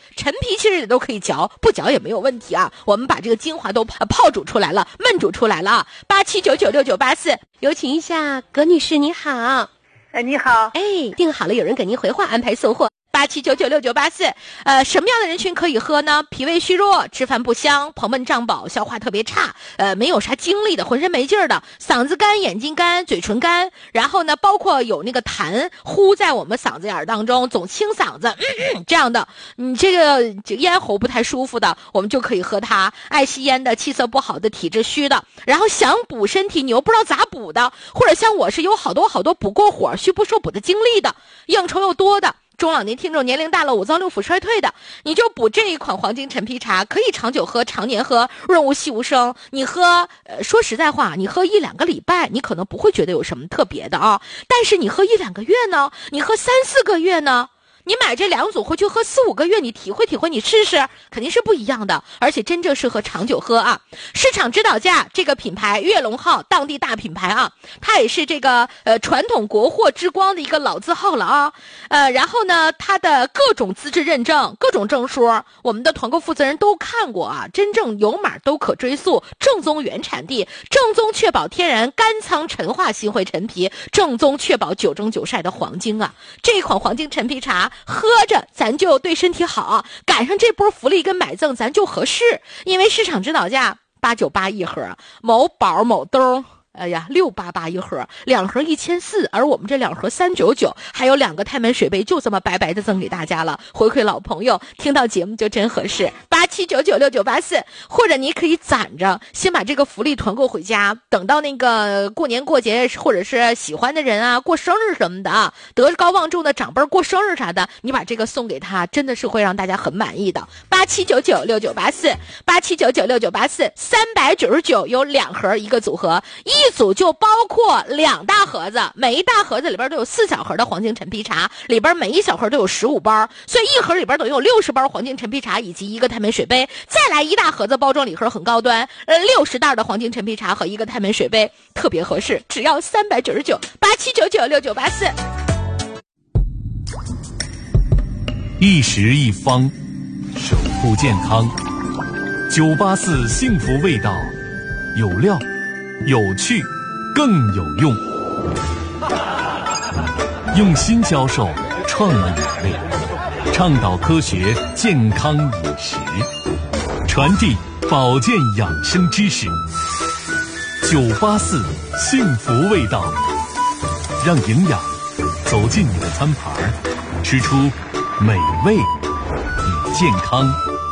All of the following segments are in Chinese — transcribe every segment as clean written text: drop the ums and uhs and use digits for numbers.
陈皮其实也都可以嚼，不嚼也没有问题啊。我们把这个精华都泡煮出来了，焖煮出来了啊。87996984，有请一下葛女士，你好。 你好。 定好了，有人给您回话，安排送货。87996984，什么样的人群可以喝呢？脾胃虚弱、吃饭不香、膨闷胀饱、消化特别差，没有啥精力的，浑身没劲儿的，嗓子干、眼睛干、嘴唇干，然后呢，包括有那个痰呼在我们嗓子眼当中，总清嗓子，这样的，你这个咽喉不太舒服的，我们就可以喝它。爱吸烟的、气色不好的、体质虚的，然后想补身体你又不知道咋补的，或者像我是有好多补过火、虚不受补的经历的，应酬又多的。中老年听众年龄大了，五脏六腑衰退的，你就补这一款黄金陈皮茶，可以长久喝、常年喝，润物细无声。你喝，说实在话，你喝1-2个礼拜，你可能不会觉得有什么特别的啊。但是你喝1-2个月呢，你喝3-4个月呢，你买这2组回去喝4-5个月，你体会体会，你试试，肯定是不一样的，而且真正适合长久喝啊。市场指导价，这个品牌跃龙号，当地大品牌啊，它也是这个传统国货之光的一个老字号了啊。然后呢，它的各种资质认证、各种证书，我们的团购负责人都看过啊，真正有码都可追溯，正宗原产地，正宗确保天然干仓陈化新会陈皮，正宗确保9蒸9晒的黄金啊。这款黄金陈皮茶喝着咱就对身体好，赶上这波福利跟买赠咱就合适，因为市场指导价898一盒，某宝某兜688一盒，2盒1400，而我们这2盒399，还有2个太满水杯，就这么白白的赠给大家了，回馈老朋友，听到节目就真合适。87996984，或者你可以攒着，先把这个福利团购回家，等到那个过年过节，或者是喜欢的人啊过生日什么的啊，德高望重的长辈过生日啥的，你把这个送给他，真的是会让大家很满意的。87996984，87996984，399有2盒一个组合，一组就包括2大盒子，每一大盒子里边都有4小盒的黄金陈皮茶，里边每一小盒都有15包，所以一盒里边等于有60包黄金陈皮茶以及1个太满水杯，再来1大盒子，包装礼盒很高端，60袋的黄金陈皮茶和1个太满水杯，特别合适，只要399，87996984。 一食一方，守护健康。984幸福味道，有料有趣更有用，用心销售创意美味，倡导科学健康饮食，传递保健养生知识。984幸福味道，让营养走进你的餐盘，吃出美味与健康。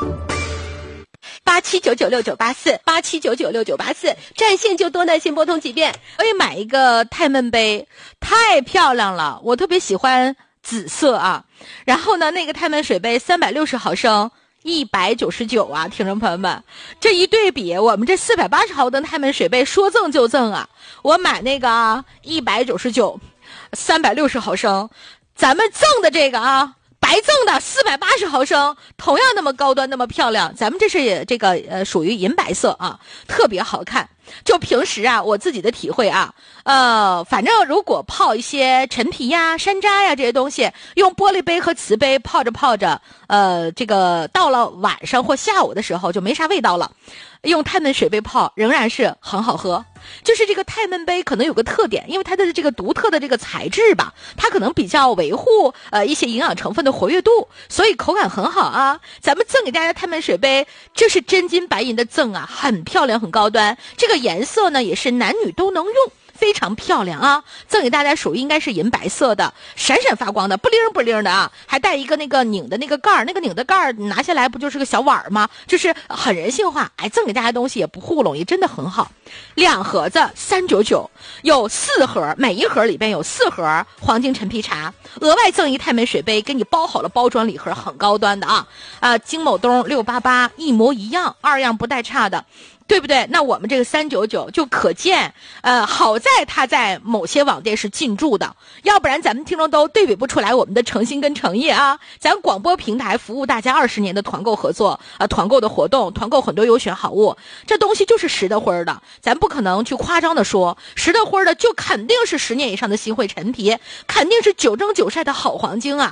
87996984，87996984，占线就多，耐心拨通几遍。我也买一个太焖杯，太漂亮了，我特别喜欢紫色啊。然后呢，那个太焖水杯360毫升199啊，听众朋友们，这一对比，我们这480毫升太焖水杯说赠就赠啊。我买那个199 360毫升，咱们赠的这个啊，白赠的480毫升，同样那么高端，那么漂亮。咱们这是这个属于银白色啊，特别好看。就平时啊，我自己的体会啊，反正如果泡一些陈皮呀、山楂呀这些东西，用玻璃杯和瓷杯泡着泡着，这个到了晚上或下午的时候就没啥味道了。用太焖水杯泡仍然是很好喝。就是这个太焖杯可能有个特点，因为它的这个独特的这个材质吧，它可能比较维护一些营养成分的活跃度，所以口感很好啊。咱们赠给大家太焖水杯，这是真金白银的赠啊，很漂亮很高端，这个颜色呢也是男女都能用，非常漂亮啊！赠给大家属于应该是银白色的，闪闪发光的，不灵不灵的啊！还带一个那个拧的那个盖儿，那个拧的盖儿拿下来不就是个小碗吗？就是很人性化。哎，赠给大家东西也不糊弄，也真的很好。2盒子399，有4盒，每一盒里边有4盒黄金陈皮茶，额外赠一太焖水杯，给你包好了包装礼盒，很高端的啊！金某东688一模一样，2样不带差的。对不对？那我们这个399就可见，好在它在某些网店是进驻的，要不然咱们听众都对比不出来我们的诚心跟诚意啊！咱广播平台服务大家20年的团购合作，团购的活动，团购很多优选好物，这东西就是实的灰的，咱不可能去夸张的说，实的灰的就肯定是10年以上的新会陈皮，肯定是9蒸9晒的好黄金啊！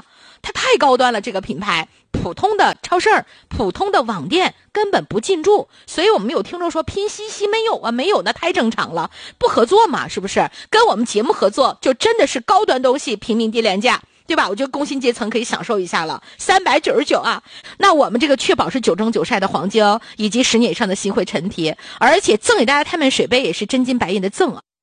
它太高端了，这个品牌普通的超市、普通的网店根本不进驻，所以我们有听众说拼夕夕没有啊，没有那太正常了，不合作嘛，是不是？跟我们节目合作就真的是高端东西，平民低廉价，对吧？我觉得工薪阶层可以享受一下了，399啊。那我们这个确保是9蒸9晒的黄金，以及10年以上的新灰陈皮，而且赠给大家太满水杯也是真金白银的赠啊。